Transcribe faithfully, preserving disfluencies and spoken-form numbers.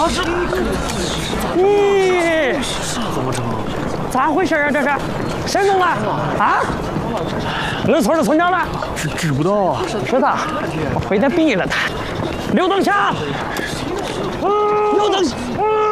是。 咦， 怎么成？ 咋回事啊？这是谁弄的？啊？恁村的村长呢？ 知知不到啊。 知道，我非得毙了他。刘登强，刘登。